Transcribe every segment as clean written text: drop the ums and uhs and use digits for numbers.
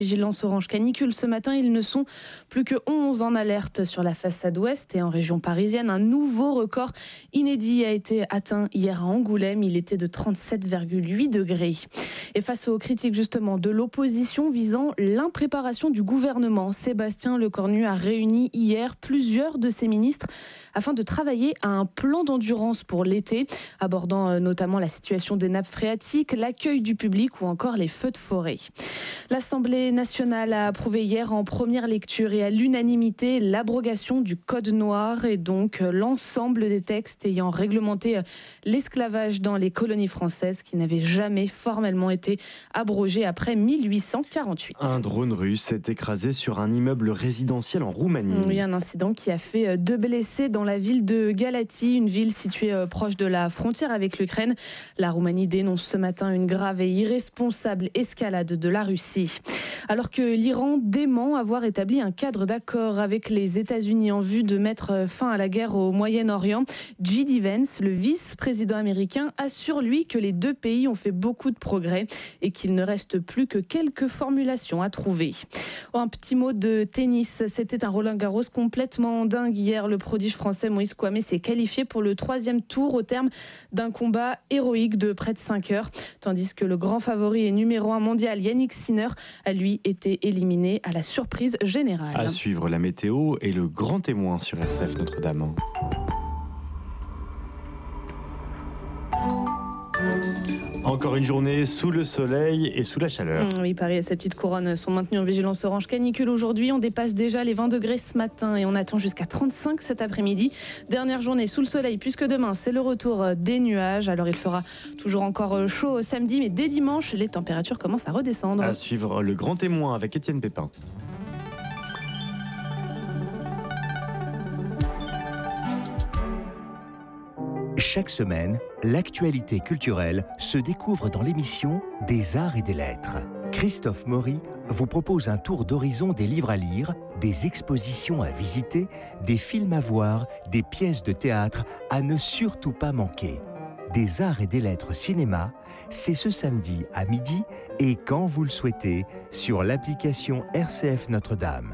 Vigilance orange canicule. Ce matin, ils ne sont plus que 11 en alerte sur la façade ouest et en région parisienne. Un nouveau record inédit a été atteint hier à Angoulême. Il était de 37,8 degrés. Et face aux critiques justement de l'opposition visant l'impréparation du gouvernement, Sébastien Lecornu a réuni hier plusieurs de ses ministres afin de travailler à un plan d'endurance pour l'été, abordant notamment la situation des nappes phréatiques, l'accueil du public ou encore les feux de forêt. L'Assemblée nationale a approuvé hier en première lecture et à l'unanimité l'abrogation du Code noir et donc l'ensemble des textes ayant réglementé l'esclavage dans les colonies françaises qui n'avaient jamais formellement été abrogés après 1848. Un drone russe s'est écrasé sur un immeuble résidentiel en Roumanie. Oui, un incident qui a fait 2 blessés dans la ville de Galatie, une ville située proche de la frontière avec l'Ukraine. La Roumanie dénonce ce matin une grave et irresponsable escalade de la Russie. Alors que l'Iran dément avoir établi un cadre d'accord avec les États-Unis en vue de mettre fin à la guerre au Moyen-Orient, J.D. Vance, le vice-président américain, assure lui que les deux pays ont fait beaucoup de progrès et qu'il ne reste plus que quelques formulations à trouver. Un petit mot de tennis, c'était un Roland-Garros complètement dingue hier. Le prodige français Moïse Kouamé s'est qualifié pour le 3e tour au terme d'un combat héroïque de près de 5 heures, tandis que le grand favori et numéro 1 mondial Yannick Sinner a lui été éliminé à la surprise générale. À suivre la météo et le grand témoin sur RCF Notre-Dame. Encore une journée sous le soleil et sous la chaleur. Oui, Paris et sa petite couronne sont maintenus en vigilance orange canicule aujourd'hui. On dépasse déjà les 20 degrés ce matin et on attend jusqu'à 35 cet après-midi. Dernière journée sous le soleil puisque demain c'est le retour des nuages. Alors il fera toujours encore chaud samedi, mais dès dimanche les températures commencent à redescendre. À suivre le grand témoin avec Étienne Pépin. Chaque semaine, l'actualité culturelle se découvre dans l'émission Des Arts et des Lettres. Christophe Maury vous propose un tour d'horizon des livres à lire, des expositions à visiter, des films à voir, des pièces de théâtre à ne surtout pas manquer. Des Arts et des Lettres cinéma, c'est ce samedi à midi et quand vous le souhaitez sur l'application RCF Notre-Dame.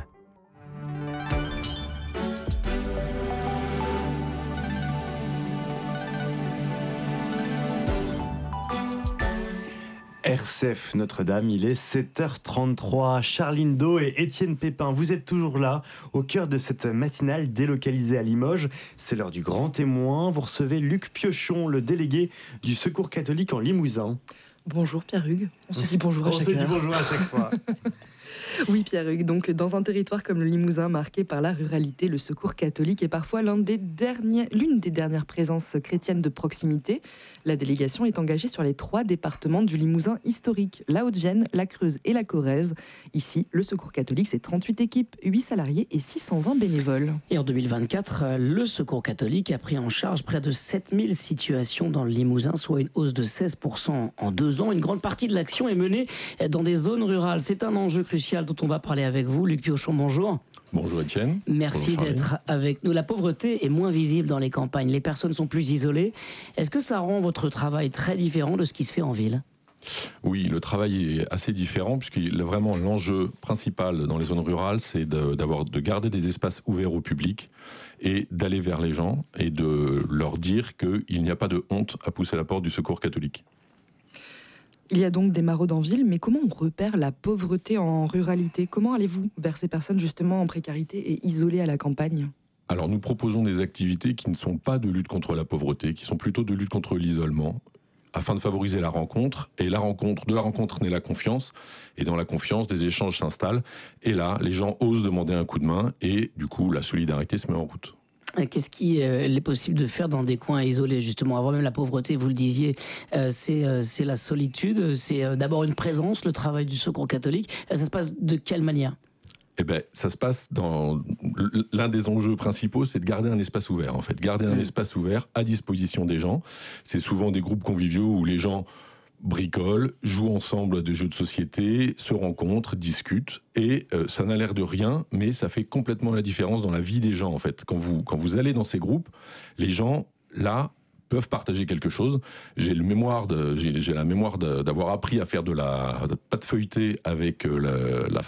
RCF Notre-Dame, il est 7h33. Charline Do et Étienne Pépin, vous êtes toujours là, au cœur de cette matinale délocalisée à Limoges. C'est l'heure du grand témoin. Vous recevez Luc Piochon, le délégué du Secours catholique en Limousin. Bonjour Pierre-Hugues. On se dit bonjour à chaque fois. On se dit bonjour à chaque fois. Oui Pierre-Hugues, donc dans un territoire comme le Limousin marqué par la ruralité, le Secours catholique est parfois l'une des dernières présences chrétiennes de proximité. La délégation est engagée sur les 3 départements du Limousin historique, la Haute-Vienne, la Creuse et la Corrèze. Ici, le Secours catholique, c'est 38 équipes, 8 salariés et 620 bénévoles. Et en 2024, le Secours catholique a pris en charge près de 7000 situations dans le Limousin, soit une hausse de 16% en 2 ans. Une grande partie de l'action est menée dans des zones rurales. C'est un enjeu crucial dont on va parler avec vous. Luc Piochon, bonjour. Bonjour Étienne. Merci d'être avec nous. La pauvreté est moins visible dans les campagnes. Les personnes sont plus isolées. Est-ce que ça rend votre travail très différent de ce qui se fait en ville ? Oui, le travail est assez différent puisque vraiment l'enjeu principal dans les zones rurales, c'est de garder des espaces ouverts au public et d'aller vers les gens et de leur dire qu'il n'y a pas de honte à pousser la porte du Secours catholique. Il y a donc des maraudes en ville, mais comment on repère la pauvreté en ruralité ? Comment allez-vous vers ces personnes justement en précarité et isolées à la campagne ? Alors nous proposons des activités qui ne sont pas de lutte contre la pauvreté, qui sont plutôt de lutte contre l'isolement, afin de favoriser la rencontre. Et de la rencontre naît la confiance, et dans la confiance, des échanges s'installent. Et là, les gens osent demander un coup de main, et du coup, la solidarité se met en route. Qu'est-ce qu'il est possible de faire dans des coins isolés, justement, avant même la pauvreté, vous le disiez, c'est la solitude, c'est d'abord une présence, le travail du Secours catholique. Ça se passe de quelle manière ? Eh ben, ça se passe dans l'un des enjeux principaux, c'est de garder un espace ouvert, en fait. Garder un espace ouvert à disposition des gens. C'est souvent des groupes conviviaux où les gens bricolent, jouent ensemble à des jeux de société, se rencontrent, discutent, et ça n'a l'air de rien, mais ça fait complètement la différence dans la vie des gens, en fait. Quand vous allez dans ces groupes, les gens, là, peuvent partager quelque chose. J'ai la mémoire d'avoir appris à faire de la pâte feuilletée avec